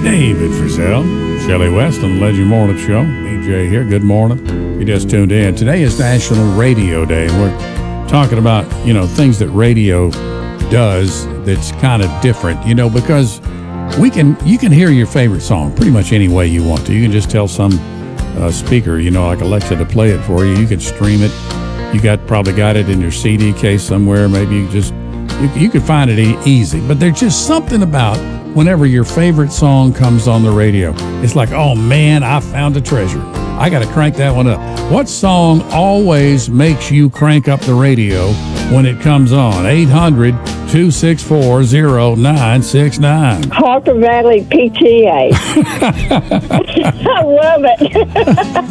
David Frizzell, Shelley West on the Legend Morning Show. EJ here. Good morning. You just tuned in. Today is National Radio Day. We're talking about, things that radio does that's kind of different, because you can hear your favorite song pretty much any way you want to. You can just tell some speaker, like Alexa, to play it for you. You can stream it. You probably got it in your CD case somewhere. Maybe you could find it easy. But there's just something about whenever your favorite song comes on the radio, it's like, oh man, I found a treasure. I got to crank that one up. What song always makes you crank up the radio when it comes on? 800-264-0969. Hawker Valley PTA. I love it.